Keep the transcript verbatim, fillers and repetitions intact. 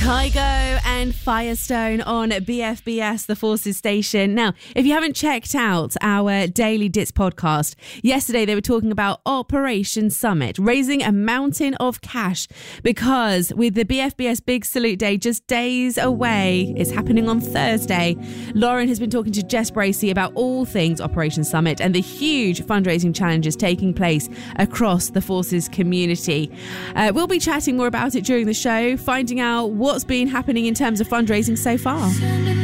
Kygo and Firestone on B F B S, the Forces station. Now, if you haven't checked out our Daily Dits podcast, yesterday they were talking about Operation Summit, raising a mountain of cash, because with the B F B S Big Salute Day just days away, it's happening on Thursday, Lauren has been talking to Jess Bracey about all things Operation Summit and the huge fundraising challenges taking place across the Forces community. Uh, we'll be chatting more about it during the show, finding out what's been happening in terms of fundraising so far.